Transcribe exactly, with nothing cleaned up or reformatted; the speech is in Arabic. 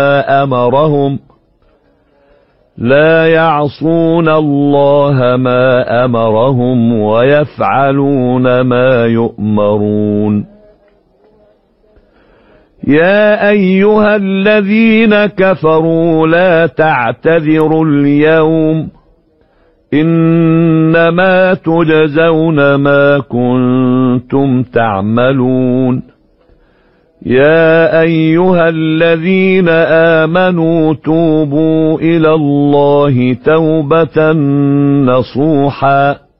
أمرهم لا يعصون الله ما أمرهم ويفعلون ما يؤمرون يا أيها الذين كفروا لا تعتذروا اليوم إنما تجزون ما كنتم تعملون يا أيها الذين آمنوا توبوا إلى الله توبة نصوحا